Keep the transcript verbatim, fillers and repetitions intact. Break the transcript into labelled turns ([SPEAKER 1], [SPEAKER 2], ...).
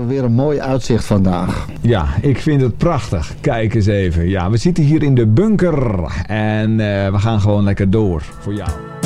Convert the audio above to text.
[SPEAKER 1] we weer een mooi uitzicht vandaag.
[SPEAKER 2] Ja, ik vind het prachtig. Kijk eens even. Ja, we zitten hier in de bunker en uh, we gaan gewoon lekker door voor jou.